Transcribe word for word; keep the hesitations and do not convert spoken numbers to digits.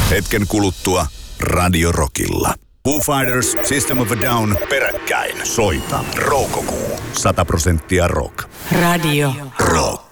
Hetken kuluttua Radio Rockilla. Foo Fighters, System of a Down, peräkkäin. Soita Roukokuu. Sata prosenttia rock. Radio Rock.